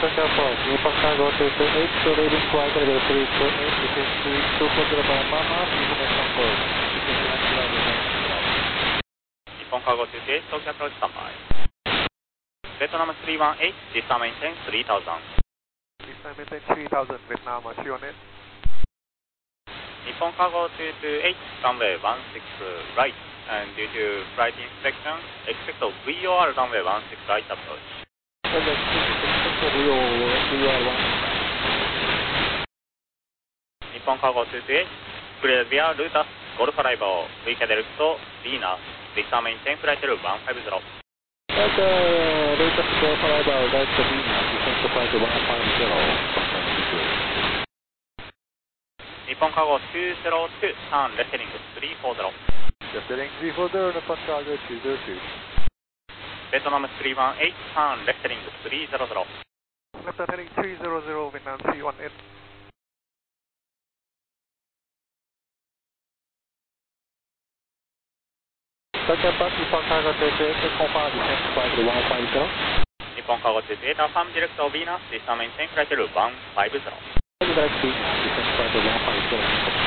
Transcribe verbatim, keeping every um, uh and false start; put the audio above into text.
Sunday Approach, Nippon Cargo two two eight, leading flight level three two eight, descend to two four zero by Mama, information code. Nippon Cargo two two eight, Tokyo Approach standby. Vietnam three one eight, distant maintain three thousand. Distant maintain three thousand, Vietnam, see you on it. Nippon Cargo two two eight, runway one six right, and due to flight inspection, expect V O R runway one six right approach. Nippon Cargo two two eight, clear via Lutas, Golf Arrival, Weekend Delta, Venus, distant maintain flight level one five zero. Delta, Lutas, Golf Arrival, Delta, Venus, descent flight one five zero. Nippon Cargo two zero two, turn left heading three four zero. Left heading three four zero, Nippon Cargo two zero two. Vietnam three one eight, turn left heading three zero zero. Left heading three zero zero, Vietnam three one eight. Tokyo Approach, Nippon Cargo two two eight, confirm descent flight one five zero. Nippon Cargo two two eight, affirm direct of Venus, distant maintain flight level one five zero. Direct Venus, descent flight one five zero.